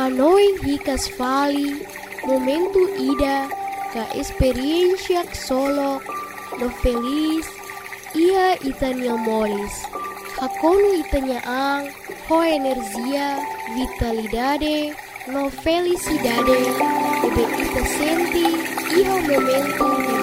Hanoi hikas vali, momentu ida, ka experiencia solo, no feliz, ia itanya molis. Hakonu itanya ang, ho energia, vitalidade, no felicidade, ebe ita senti, iho momentu